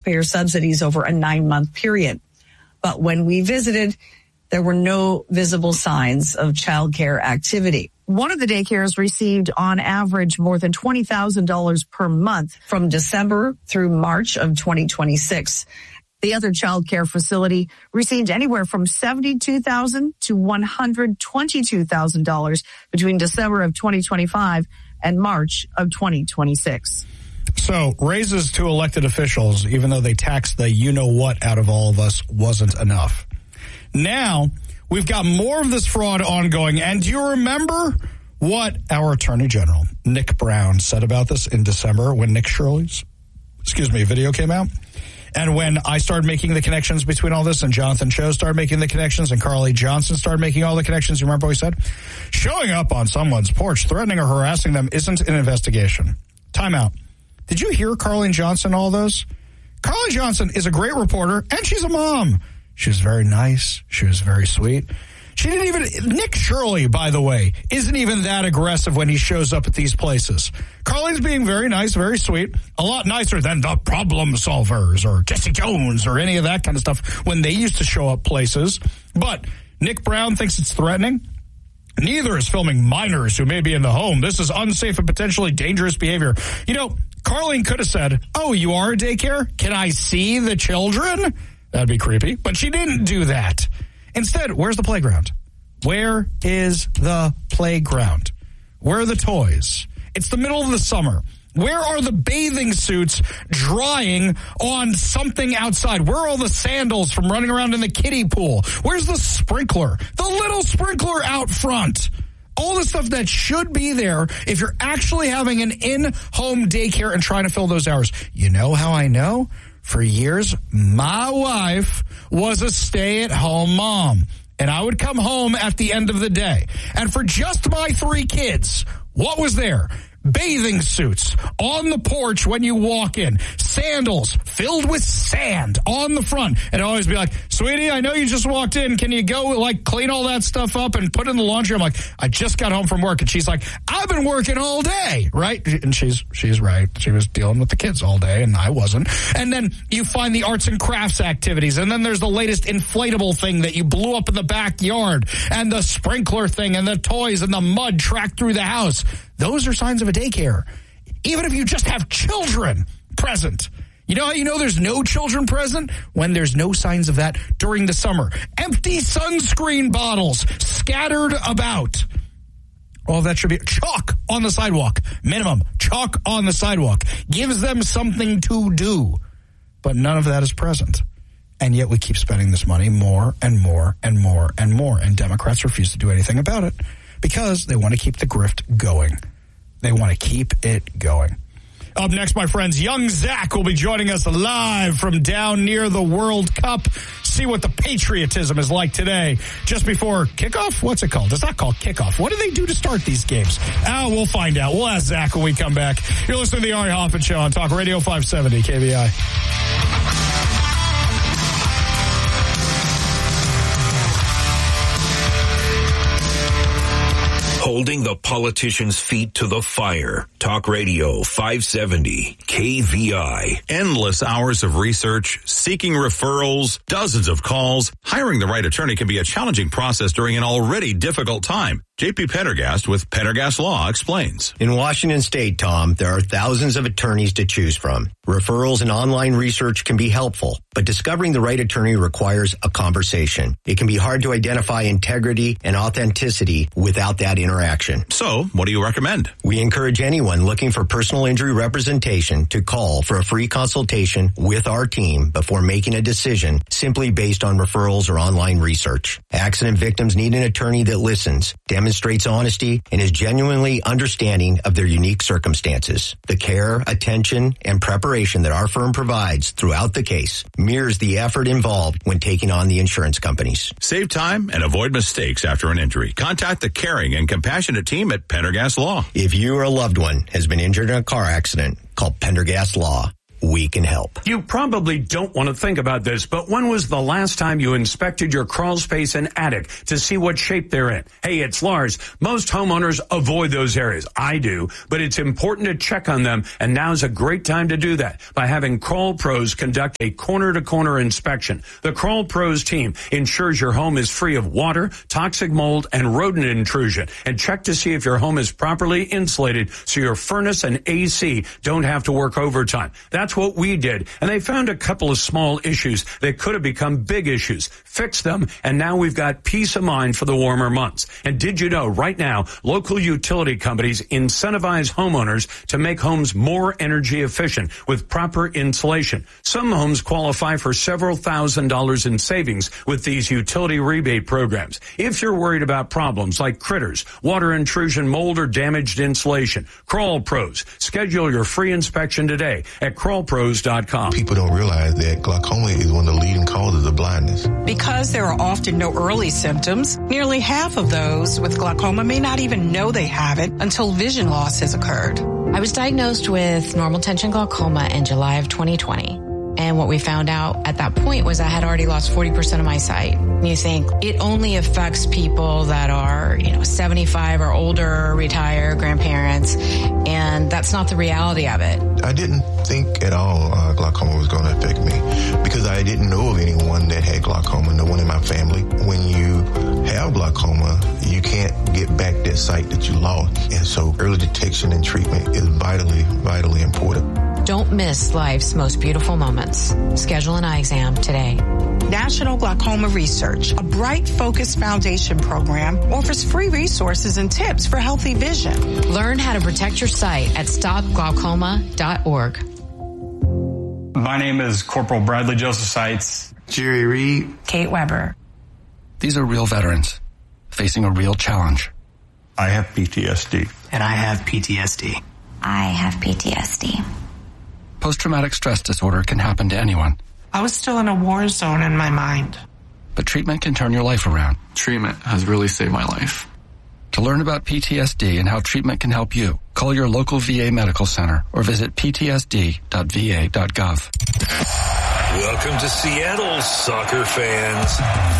taxpayer subsidies over a 9-month period. But when we visited, there were no visible signs of childcare activity. One of the daycares received on average more than $20,000 per month from December through March of 2026. The other child care facility received anywhere from $72,000 to $122,000 between December of 2025 and March of 2026. So raises to elected officials, even though they taxed the you-know-what out of all of us, wasn't enough. Now, we've got more of this fraud ongoing. And do you remember what our Attorney General, Nick Brown, said about this in December when Nick Shirley's, video came out? And when I started making the connections between all this and Jonathan Cho started making the connections and Carly Johnson started making all the connections, you remember what he said? Showing up on someone's porch, threatening or harassing them isn't an investigation. Time out. Did you hear Carly Johnson, all those? Carly Johnson is a great reporter, and she's a mom. She was very nice. She was very sweet. She didn't even, Nick Shirley, by the way, isn't even that aggressive when he shows up at these places. Carly's being very nice, very sweet, a lot nicer than the problem solvers or Jesse Jones or any of that kind of stuff when they used to show up places. But Nick Brown thinks it's threatening. Neither is filming minors who may be in the home. This is unsafe and potentially dangerous behavior. You know, Carlene could have said, oh, you are a daycare? Can I see the children? That'd be creepy. But she didn't do that. Instead, where's the playground? Where is the playground? Where are the toys? It's the middle of the summer. Where are the bathing suits drying on something outside? Where are all the sandals from running around in the kiddie pool? Where's the sprinkler? The little sprinkler out front. All the stuff that should be there if you're actually having an in-home daycare and trying to fill those hours. You know how I know? For years, my wife was a stay-at-home mom, and I would come home at the end of the day. And for just my 3 kids, what was there? Bathing suits on the porch when you walk in, sandals filled with sand on the front, and I'd always be like, sweetie, I know you just walked in. Can you go clean all that stuff up and put it in the laundry? I'm like, I just got home from work. And she's like, I've been working all day, right? And she's right. She was dealing with the kids all day, and I wasn't. And then you find the arts and crafts activities, and then there's the latest inflatable thing that you blew up in the backyard, and the sprinkler thing, and the toys, and the mud tracked through the house. Those are signs of a daycare. Even if you just have children present. You know how you know there's no children present? When there's no signs of that during the summer. Empty sunscreen bottles scattered about. All that should be chalk on the sidewalk. Minimum. Chalk on the sidewalk. Gives them something to do. But none of that is present. And yet we keep spending this money more and more and more and more. And Democrats refuse to do anything about it. Because they want to keep the grift going. They want to keep it going. Up next, my friends, young Zach will be joining us live from down near the World Cup. See what the patriotism is like today. Just before kickoff? What's it called? It's not called kickoff. What do they do to start these games? We'll find out. We'll ask Zach when we come back. You're listening to the Ari Hoffman Show on Talk Radio 570 KVI. Holding the politicians' feet to the fire. Talk Radio 570 KVI. Endless hours of research, seeking referrals, dozens of calls. Hiring the right attorney can be a challenging process during an already difficult time. J.P. Pendergast with Pendergast Law explains. In Washington State, Tom, there are thousands of attorneys to choose from. Referrals and online research can be helpful, but discovering the right attorney requires a conversation. It can be hard to identify integrity and authenticity without that interaction. So, what do you recommend? We encourage anyone looking for personal injury representation to call for a free consultation with our team before making a decision simply based on referrals or online research. Accident victims need an attorney that listens, demonstrates honesty, and is genuinely understanding of their unique circumstances. The care, attention, and preparation that our firm provides throughout the case mirrors the effort involved when taking on the insurance companies. Save time and avoid mistakes after an injury. Contact the caring and compassionate team at Pendergast Law. If you or a loved one has been injured in a car accident, call Pendergast Law. we can help. You probably don't want to think about this, but when was the last time you inspected your crawl space and attic to see what shape they're in? Hey, it's Lars. Most homeowners avoid those areas. I do, but it's important to check on them, and now's a great time to do that by having Crawl Pros conduct a corner-to-corner inspection. The Crawl Pros team ensures your home is free of water, toxic mold, and rodent intrusion, and check to see if your home is properly insulated so your furnace and AC don't have to work overtime. That's what we did, and they found a couple of small issues that could have become big issues. Fixed them, and now we've got peace of mind for the warmer months. And did you know right now, local utility companies incentivize homeowners to make homes more energy efficient with proper insulation. Some homes qualify for several $1,000s in savings with these utility rebate programs. If you're worried about problems like critters, water intrusion, mold, or damaged insulation, Crawl Pros. Schedule your free inspection today at crawlpros.com. People don't realize that glaucoma is one of the leading causes of blindness. Because there are often no early symptoms, nearly half of those with glaucoma may not even know they have it until vision loss has occurred. I was diagnosed with normal tension glaucoma in July of 2020. And what we found out at that point was I had already lost 40% of my sight. You think it only affects people that are, 75 or older, retired, grandparents, and that's not the reality of it. I didn't think at all glaucoma was going to affect me because I didn't know of anyone that had glaucoma, no one in my family. When you have glaucoma, you can't get back that sight that you lost. And so early detection and treatment is vitally, vitally important. Don't miss life's most beautiful moments. Schedule an eye exam today. National Glaucoma Research, a Bright Focus Foundation program, offers free resources and tips for healthy vision. Learn how to protect your sight at stopglaucoma.org. My name is Corporal Bradley Joseph Seitz. Jerry Reed. Kate Weber. These are real veterans facing a real challenge. I have PTSD. And I have PTSD. I have PTSD. Post-traumatic stress disorder can happen to anyone. I was still in a war zone in my mind. But treatment can turn your life around. Treatment has really saved my life. To learn about PTSD and how treatment can help you, call your local VA medical center or visit ptsd.va.gov. Welcome to Seattle, soccer fans.